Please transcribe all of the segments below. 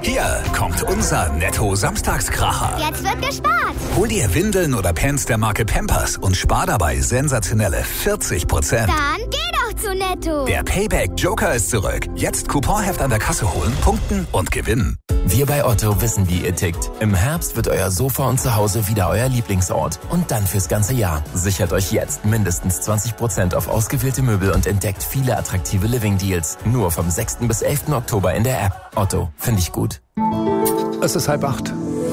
Hier kommt unser Netto-Samstagskracher. Jetzt wird gespart. Hol dir Windeln oder Pants der Marke Pampers und spar dabei sensationelle 40%. Dann geh doch zu Netto. Der Payback-Joker ist zurück. Jetzt Couponheft an der Kasse holen, punkten und gewinnen. Wir bei Otto wissen, wie ihr tickt. Im Herbst wird euer Sofa und Zuhause wieder euer Lieblingsort. Und dann fürs ganze Jahr. Sichert euch jetzt mindestens 20% auf ausgewählte Möbel und entdeckt viele attraktive Living-Deals. Nur vom 6. bis 11. Oktober in der App. Otto, finde ich gut. Es ist 7:30.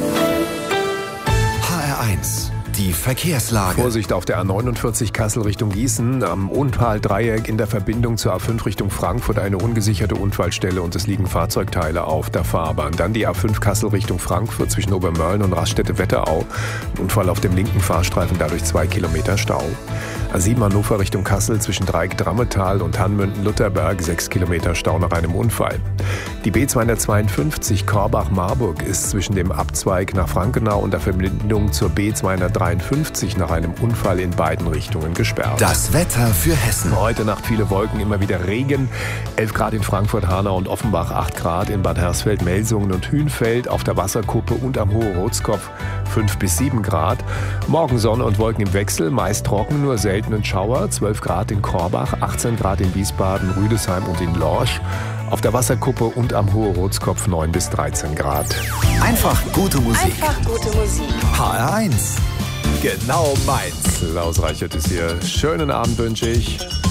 HR1, die Verkehrslage. Vorsicht auf der A49 Kassel Richtung Gießen. Am Unfall-Dreieck in der Verbindung zur A5 Richtung Frankfurt eine ungesicherte Unfallstelle und es liegen Fahrzeugteile auf der Fahrbahn. Dann die A5 Kassel Richtung Frankfurt zwischen Obermörlen und Raststätte-Wetterau. Ein Unfall auf dem linken Fahrstreifen, dadurch 2 Kilometer Stau. A7 Hannover Richtung Kassel zwischen Dreieck-Drammetal und Hanmünden-Lutherberg 6 Kilometer Stau nach einem Unfall. Die B252 Korbach-Marburg ist zwischen dem Abzweig nach Frankenau und der Verbindung zur B253 nach einem Unfall in beiden Richtungen gesperrt. Das Wetter für Hessen. Heute Nacht viele Wolken, immer wieder Regen. 11 Grad in Frankfurt, Hanau und Offenbach, 8 Grad in Bad Hersfeld, Melsungen und Hünfeld, auf der Wasserkuppe und am Hohe-Rotskopf 5 bis 7 Grad. Morgen Sonne und Wolken im Wechsel, meist trocken, nur seltenen Schauer. 12 Grad in Korbach, 18 Grad in Wiesbaden, Rüdesheim und in Lorsch. Auf der Wasserkuppe und am Hohe-Rotskopf 9 bis 13 Grad. Einfach gute Musik. Einfach gute Musik. HR1. Genau meins. Klaus Reichert ist hier. Schönen Abend wünsche ich.